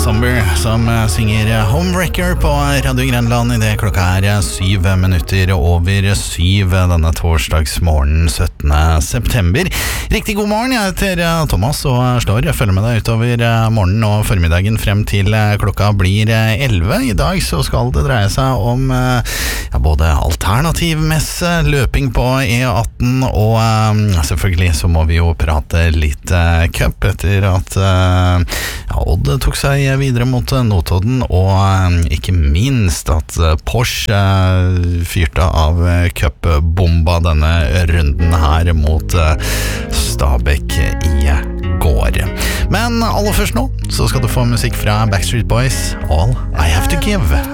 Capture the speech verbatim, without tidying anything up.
Somber som synger Homewrecker på Radio Grenland I det klokka er syv minutter over syv denne torsdagsmorgen syttende september. Riktig god morgen, jeg heter Thomas og slår følger med deg utover morgenen og formiddagen frem til klokka blir elleve. I dag så skal det dreie seg om ja, både alternativmesse, løping på E atten og selvfølgelig så må vi jo prate litt cup etter at ja, Odd tok seg videre mot Notodden og ikke minst at Porsche fyrte av cupbomba denne runden her mot Stabæk I går. Men aller først nå så skal du få musikk fra Backstreet Boys, All I Have To Give.